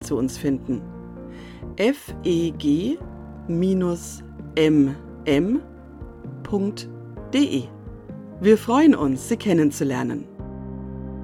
zu uns finden. feg-mm.de. Wir freuen uns, Sie kennenzulernen.